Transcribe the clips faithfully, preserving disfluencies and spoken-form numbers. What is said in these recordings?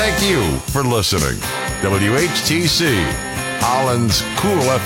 Thank you for listening. W H T C, Holland's Cool F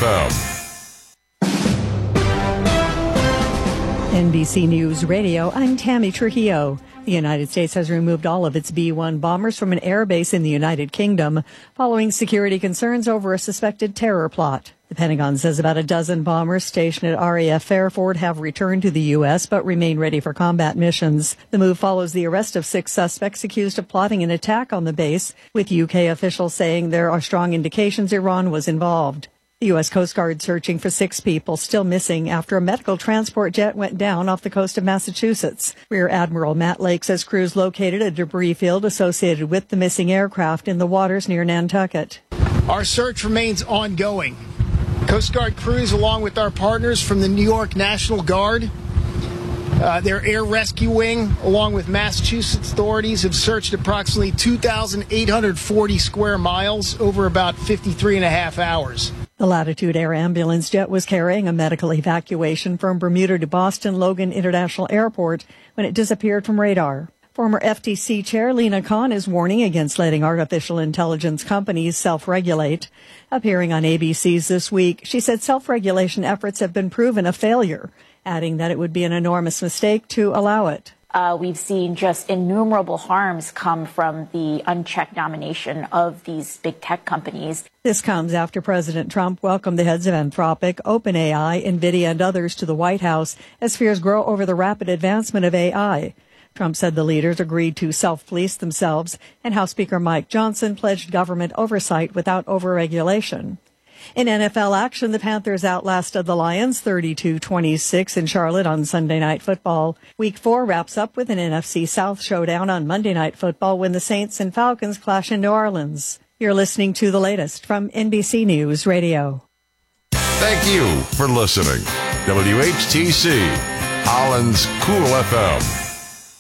M. N B C News Radio, I'm Tammy Trujillo. The United States has removed all of its B one bombers from an air base in the United Kingdom following security concerns over a suspected terror plot. The Pentagon says about a dozen bombers stationed at R A F Fairford have returned to the U S but remain ready for combat missions. The move follows the arrest of six suspects accused of plotting an attack on the base, with U K officials saying there are strong indications Iran was involved. The U S Coast Guard searching for six people still missing after a medical transport jet went down off the coast of Massachusetts. Rear Admiral Matt Lake says crews located a debris field associated with the missing aircraft in the waters near Nantucket. Our search remains ongoing. Coast Guard crews, along with our partners from the New York National Guard, uh, their air rescue wing, along with Massachusetts authorities, have searched approximately two thousand eight hundred forty square miles over about fifty-three and a half hours. The Latitude Air ambulance jet was carrying a medical evacuation from Bermuda to Boston Logan International Airport when it disappeared from radar. Former F T C Chair Lina Khan is warning against letting artificial intelligence companies self-regulate. Appearing on A B C's This Week, she said self-regulation efforts have been proven a failure, adding that it would be an enormous mistake to allow it. Uh, we've seen just innumerable harms come from the unchecked domination of these big tech companies. This comes after President Trump welcomed the heads of Anthropic, OpenAI, NVIDIA, and others to the White House as fears grow over the rapid advancement of A I. Trump said the leaders agreed to self-police themselves, and House Speaker Mike Johnson pledged government oversight without overregulation. In N F L action, the Panthers outlasted the Lions thirty-two twenty-six in Charlotte on Sunday Night Football. Week four wraps up with an N F C South showdown on Monday Night Football when the Saints and Falcons clash in New Orleans. You're listening to the latest from N B C News Radio. Thank you for listening. W H T C, Holland's Cool F M.